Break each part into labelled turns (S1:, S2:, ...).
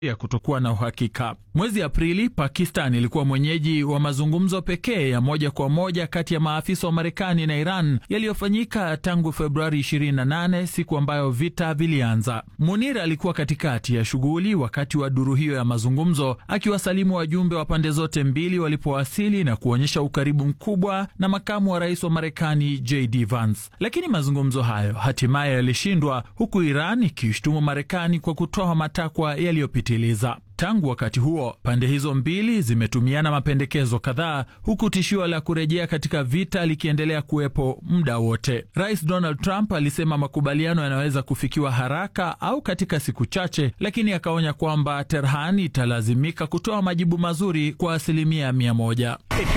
S1: ya kutokuwa na uhakika. Mwezi Aprili, Pakistan ilikuwa mwenyeji wa mazungumzo pekee ya moja kwa moja kati ya maafisa wa Marekani na Iran yaliyofanyika tangu Februari 28, siku ambayo vita vilianza. Munir alikuwa katikati ya shughuli wakati wa duru hiyo ya mazungumzo, akiwasalimu wajumbe wa pande zote mbili walipowasili na kuonyesha ukaribu mkubwa na makamu wa rais wa Marekani J.D. Vance. Lakini mazungumzo hayo hatimaye yalishindwa, huku Iran ikishtumu Marekani kwa kutoa matakwa yaliyopitiliza. Tangu wakati huo, pande hizo mbili zimetumiana mapendekezo kadhaa, huku tishio la kurejea katika vita likiendelea kuwepo muda wote. Rais Donald Trump alisema makubaliano yanaweza kufikiwa haraka au katika siku chache, lakini akaonya kwamba Tehran italazimika kutoa majibu mazuri kwa 100%.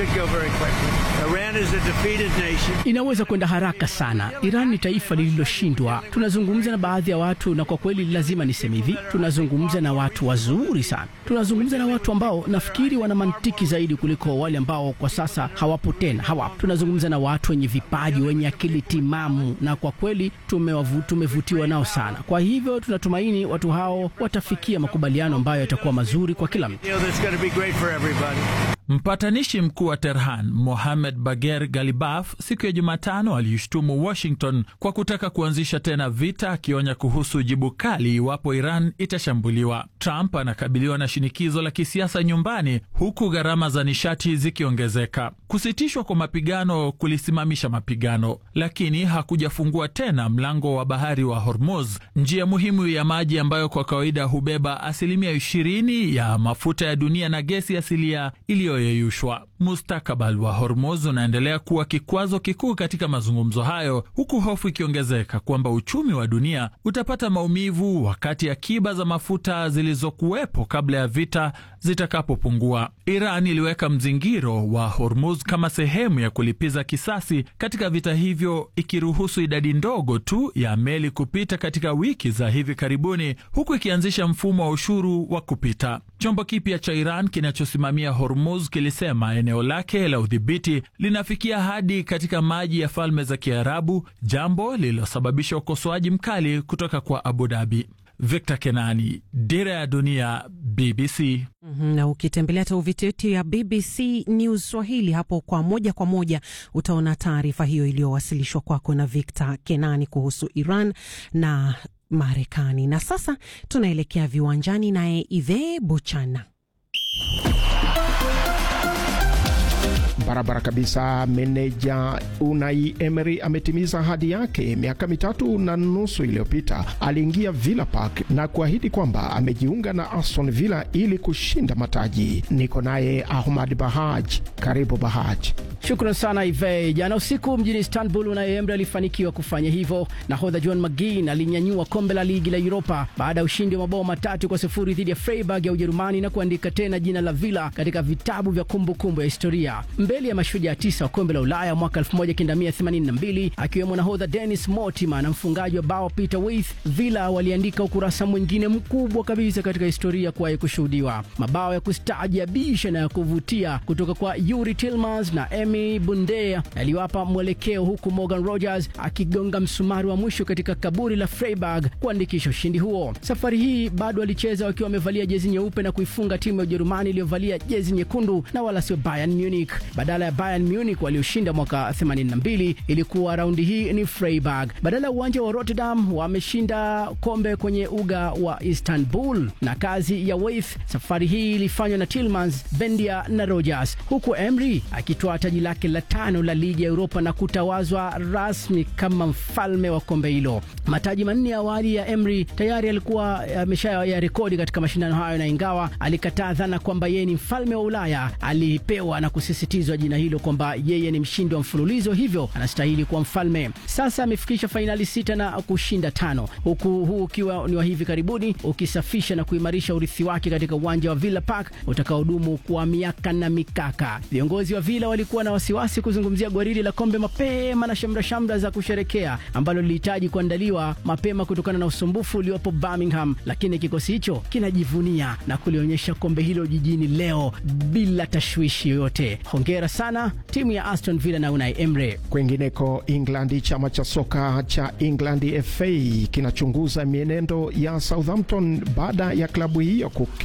S2: Inaweza kwenda haraka sana. Iran ni taifa lililoshindwa. Tunazungumza na baadhi ya watu, na kwa kweli lazima niseme hivi, tunazungumza na watu wazuri sana. Tunazungumza na watu ambao nafikiri wana mantiki zaidi kuliko wale ambao kwa sasa hawapo tena. Tunazungumza na watu wenye vipaji, wenye akili timamu, na kwa kweli tumevutiwa nao sana. Kwa hivyo tunatumaini watu hao watafikia makubaliano ambayo yatakuwa mazuri kwa kila mtu.
S1: Mpatanishi mkuu wa Tehran, Mohammad Bagher Ghalibaf, siku ya Jumatano aliishtumu Washington kwa kutaka kuanzisha tena vita, akionya kuhusu jibu kali iwapo Iran itashambuliwa. Trump anakabiliwa na shinikizo la kisiasa nyumbani, huku gharama za nishati zikiongezeka. Kusitishwa kwa mapigano kulisimamisha mapigano, lakini hakujafungua tena mlango wa bahari wa Hormuz, njia muhimu ya maji ambayo kwa kawaida hubeba 20% ya mafuta ya dunia na gesi asilia iliyoyeyushwa. Mustakabali wa Hormuz unaendelea kuwa kikwazo kikuu katika mazungumzo hayo, huku hofu ikiongezeka kwamba uchumi wa dunia utapata maumivu wakati akiba za mafuta zilizokuwepo kabla ya vita zitakapopungua. Iran iliweka mzingiro wa Hormuz kama sehemu ya kulipiza kisasi katika vita hivyo, ikiruhusu idadi ndogo tu ya meli kupita katika wiki za hivi karibuni, huku ikianzisha mfumo wa ushuru wa kupita. Chombo kipya cha Iran kinachosimamia Hormuz kilisema eneo lake la udhibiti linafikia hadi katika maji ya Falme za Kiarabu, jambo lililosababisha ukosoaji mkali kutoka kwa Abu Dhabi. Victor Kenani, Dira ya Dunia, BBC.
S3: Na ukitembelea tovuti yetu ya BBC News Swahili, hapo kwa moja utaona taarifa hiyo iliyowasilishwa kwako na Victor Kenani kuhusu Iran na Marekani. Na sasa tunaelekea viwanjani naye Ive Buchana.
S4: Barabara kabisa. Meneja Unai Emery ametimiza ahadi yake. Miaka 3.5 iliyopita aliingia Villa Park na kuahidi kwamba amejiunga na Aston Villa ili kushinda mataji. Niko naye Ahmad Bahaj. Karibu Bahaj.
S2: Shukrani sana Ive. Jana usiku mjini Istanbul, Unai Emery alifanikiwa kufanya hivyo. Nahodha John McGinn alinyanyua kombe la ligi la Europa baada ya ushindi wa mabao 3-0 dhidi ya Freiburg ya Ujerumani na kuandika tena jina la Villa katika vitabu vya kumbukumbu ya historia. Mbele ya mashujaa 9 wa kombe la Ulaya mwaka 1982 akiwemo nahodha Dennis Mortimer na mfungaji wa bao Peter Wyth, Villa waliandika ukurasa mwingine mkubwa kabisa katika historia kuwahi kushuhudiwa. Mabao ya kustaajabisha na ya kuvutia kutoka kwa Yuri Tillmans na Emi Bundea aliwapa mwelekeo, huku Morgan Rogers akigonga msumari wa mwisho katika kaburi la Freiburg kuandikisha ushindi huo. Safari hii bado walicheza wakiwa wamevalia jezi nyeupe na kuifunga timu ya Ujerumani iliyovalia jezi nyekundu na wala sio Bayern Munich. Badala ya Bayern Munich walioshinda mwaka 82, ilikuwa raundi hii ni Freiburg. Badala ya uwanja wa Rotterdam wameshinda kombe kwenye uga wa Istanbul, na kazi ya Wyth safari hii ilifanywa na Tillmans, Bendia na Rogers, huku Emery akitoa taji lake la 5 la ligi ya Europa na kutawazwa rasmi kama mfalme wa kombe hilo. Mataji 4 ya awali ya Emery tayari alikuwa ameshaya rekodi katika mashindano hayo, na ingawa alikataa dhana kwamba yeye ni mfalme wa Ulaya, alipewa na kusisitizwa jina hilo kwamba yeye ni mshindi wa mfululizo, hivyo anastahili kuwa mfalme. Sasa amefikisha fainali 6 na kushinda 5, huku huu ukiwa ni wa hivi karibuni, ukisafisha na kuimarisha urithi wake katika uwanja wa Villa Park utakaodumu kwa miaka na mikaka. Viongozi wa Villa walikuwa na wasiwasi kuzungumzia gwaridi la kombe mapema na shamra za kusherekea ambalo lilihitaji kuandaliwa mapema kutokana na usumbufu uliopo Birmingham, lakini kikosi hicho kinajivunia na kulionyesha kombe hilo jijini leo bila tashwishi yoyote. Hongera hongera sana timu ya Aston Villa na Unai Emery.
S4: Kwingineko England, chama cha soka cha England FA kinachunguza mienendo ya Southampton baada ya klabu hiyo